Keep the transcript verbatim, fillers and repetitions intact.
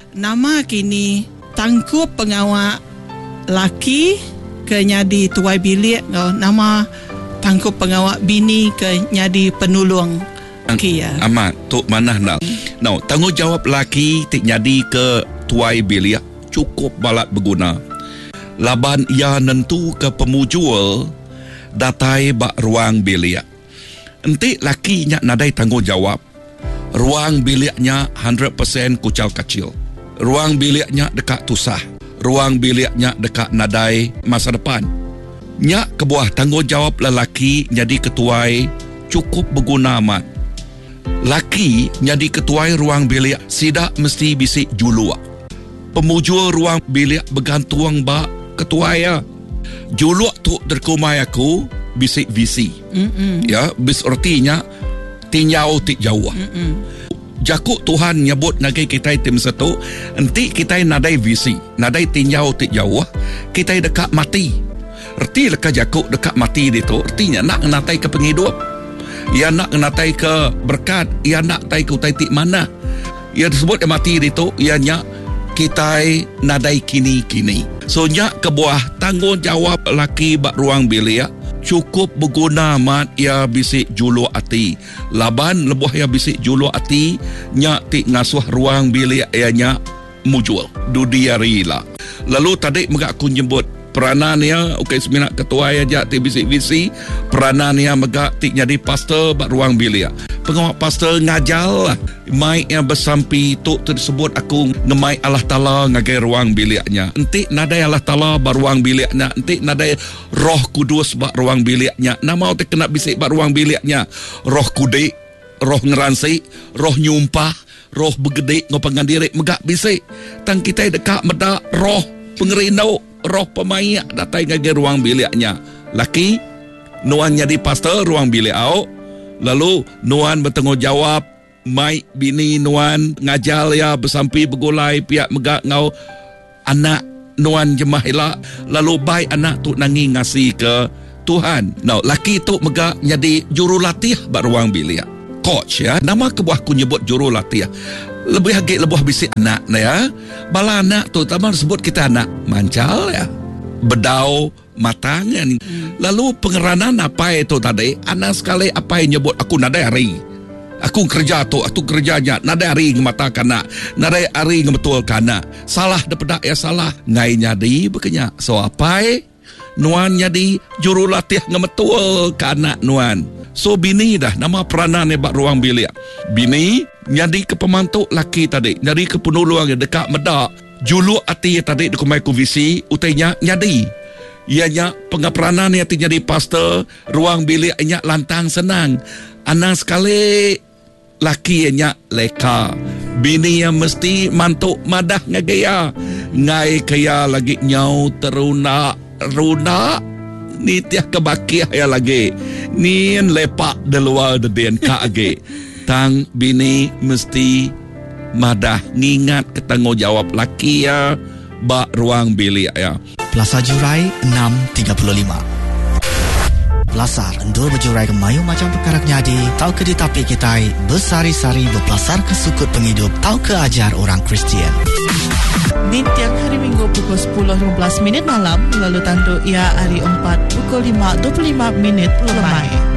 nama kini tangkup pengawal laki ke nyadi tuai bilik, nama tangkup pengawal bini ke nyadi penulung. Okay, ya. Amat tok manah nak. Now, tanggungjawab laki tik nyadi ke tuai bilik cukup balat berguna. Laban ia nentu ke pemujul datai bak ruang bilik. Entik laki nya nadai tanggungjawab. Ruang biliknya one hundred percent kucal kecil. Ruang biliknya dekat tusah. Ruang biliknya dekat nadai masa depan. Nyak kebuah tanggungjawab lelaki jadi ketuai cukup berguna amat. Laki jadi ketuai ruang bilik sidak mesti bisik julua. Pemujul ruang bilik bergantung bak ketuai ya. Julua tu terkumai aku bisik visi. Mm-mm. Ya, bis artinya tinyau tik jauh. Mm-mm. Jakuk Tuhan nyebut nagai kita tim satu, enti kita nadai visi, nadai tinyau tik jauh, kita dekat mati. Erti leka jakuk dekat mati itu, artinya nak natai ke penghidup. Ia nak natai ke berkat, ia nak tai ke utai tik mana. Ia disebut mati itu, ianya kita nadai kini-kini. So nyak kebuah tanggungjawab laki bak ruang bilik cukup berguna amat ia bisik julu ati. Laban lebuh ia bisik julu ati nyak tik ngasuh ruang bilik ianya mujul dudiari lah. Lalu tadi megak aku nyebut peranan ia okey seminat ketua aja tik bisik visi peranan ia megak tik jadi pastor bak ruang bilik. Pengawal pastor ngajal lah mai yang bersampi tu tersebut aku ngemai Allah Ta'ala ngagai ruang biliknya. Entik nadai Allah Ta'ala bar ruang biliknya. Entik nadai Roh Kudus bak ruang biliknya. Nama otak kena bisik bak ruang biliknya. Roh kudik, roh ngeransi, roh nyumpah, roh begede ngopangan diri megak bisik. Tang kita dekat medak roh pengerindau, roh pemayak datai ngagai ruang biliknya. Laki nuan jadi pastor ruang bilik au. Lalu nuan bertanggungjawab mai bini nuan ngajal ya bersampi bergulai pihak megak ngau anak nuan jemah elak. Lalu baik anak tu nangi ngasih ke Tuhan. Now laki tu megak jadi jurulatih bak ruang bilik. Coach ya. Nama kebuah ku nyebut jurulatih. Lebih agak lebih bisik anak ya. Bala anak tu taman sebut kita anak mancal ya. Bedau matangan. Lalu pengeranan apa itu tadi? Anak sekali apa yang nyebut aku nadai hari. Aku kerja tu, aku kerjanya nadai hari ngematakan nak. Nadai hari ngebetul kana. Salah dapat ya salah. Ngai nyadi bekenya. So apa nuan nyadi jurulatih ngebetul kana nuan. So bini dah nama peranan bak ruang bilik. Bini nyadi ke pemantuk laki tadi. Nyadi ke penulung dekat medak. Julu ati tadi dikumai ku visi utainya nyadi. Ianya pengaperanan yang jadi pastor ruang bilik ianya lantang senang. Anak sekali laki ianya leka. Bini yang mesti mantuk madah ngagaya. Ngai kaya lagi nyau teruna runa ni tiah kebakiah ya lagi. Ni lepak de luar de den ka age. Tang bini mesti madah ngingat ketanggungjawab laki ya bak ruang bilik ya. Plaza Jurai enam tiga puluh lima. Pelasar endur berjurai ke mayu macam perkara nyadi. Tau ke ditapi kita bersari-sari berpelasar ke sukut penghidup. Tau ke ajar orang Kristian. Di tiap hari Minggu pukul sepuluh lima belas minit malam. Lalu tandu ia hari empat pukul lima dua puluh lima minit lemai.